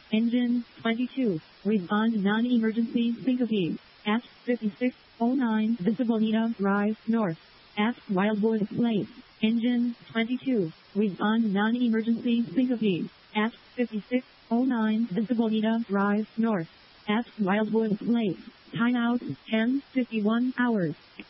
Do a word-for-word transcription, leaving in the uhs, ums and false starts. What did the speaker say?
Engine twenty-two. Respond non-emergency syncope. At fifty-six oh nine Visibolita Drive North. At Wildwood Place. Engine twenty-two. Respond non-emergency syncope. At fifty-six oh nine Visibolita Drive North. At Wildwood Place. Timeout ten fifty-one hours.